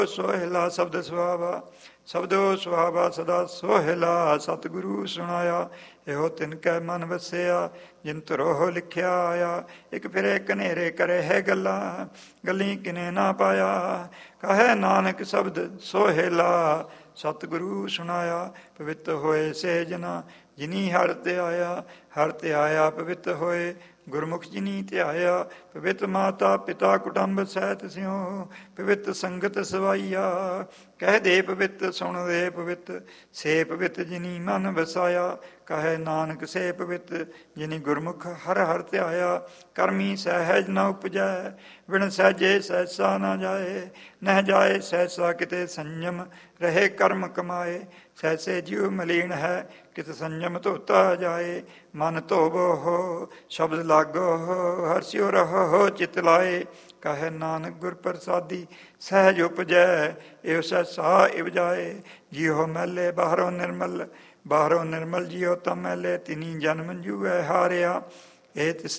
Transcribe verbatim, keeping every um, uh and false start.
ਸੋਹਿਲਾ ਸ਼ਬਦ ਸੁਹਾਵਾ, ਸ਼ਬਦੋ ਸੁਹਾਵਾ ਸਦਾ ਸੋਹਿਲਾ। ਸਤਿਗੁਰੂ ਸੁਣਾਇਆ ਇਹੋ ਤਿਨ ਕੈ ਮਨ ਵਸਿਆ, ਜਿਨ ਧਰੋਹ ਲਿਖਿਆ ਆਇਆ। ਇੱਕ ਫਿਰੇ ਕਨੇਰੇ ਕਰੇ ਹੈ ਗੱਲਾਂ, ਗੱਲੀ ਕਿਨੇ ਨਾ ਪਾਇਆ। ਕਹੈ ਨਾਨਕ ਸ਼ਬਦ ਸੋਹਿਲਾ, ਸਤਿਗੁਰੂ ਸੁਣਾਇਆ। ਪਵਿੱਤ ਹੋਏ ਸੇ ਜਨਾ, ਜਿਨੀ ਹਰਿ ਧਿਆਇਆ। ਹਰਿ ਧਿਆਇਆ ਪਵਿੱਤ ਹੋਏ, ਗੁਰਮੁਖ ਜਿਨੀ ਧਿਆਇਆ। ਪਵਿੱਤ ਮਾਤਾ ਪਿਤਾ ਕੁਟੰਬ ਸਹਿਤ ਸਿਉ, ਪਵਿੱਤ ਸੰਗਤ ਸਵਾਈਆ। ਕਹਿ ਦੇ ਪਵਿੱਤ ਸੁਣ ਦੇ ਪਵਿੱਤ, ਸੇ ਪਵਿੱਤ ਜਿਨੀ ਮਨ ਵਸਾਇਆ। ਕਹੈ ਨਾਨਕ ਸੇ ਪਵਿੱਤ, ਜਿਨੀ ਗੁਰਮੁਖ ਹਰਿ ਹਰਿ ਧਿਆਇਆ। ਕਰਮੀ ਸਹਿਜ ਨ ਉਪਜੈ, ਬਿਨ ਸਹਿਜੇ ਸਹਿਸਾ ਨਾ ਜਾਏ। ਨਹਿ ਜਾਏ ਸਹਿਸਾ ਕਿਤੇ ਸੰਜਮ, ਰਹੇ ਕਰਮ ਕਮਾਏ। ਸਹਿਸੇ ਜਿਉ ਮਲੀਨ ਹੈ, ਕਿਤ ਸੰਜਮ ਧੋਤਾ ਜਾਏ। ਮਨ ਧੋਵੋ ਹੋ, ਸ਼ਬਦ ਲਾਗੋ ਹੋ, ਹਰਸਿਓ ਰਹੋ ਚਿਤ ਲਾਏ। ਕਹੈ ਨਾਨਕ ਗੁਰ ਪ੍ਰਸਾਦੀ, ਸਹਿਜ ਉਪਜੈ, ਇਹ ਸਹਿਸਾ ਇਵਜਾਏ। ਜਿਉ ਮੈਲੇ ਬਾਹਰੋਂ ਨਿਰਮਲ, ਬਾਹਰੋਂ ਨਿਰਮਲ ਜਿਉ ਤਾਂ ਮੈਲੇ। ਤਿਨੀ ਜਨਮ ਜੂਐ ਹਾਰਿਆ, ਇਹ ਤਿਸ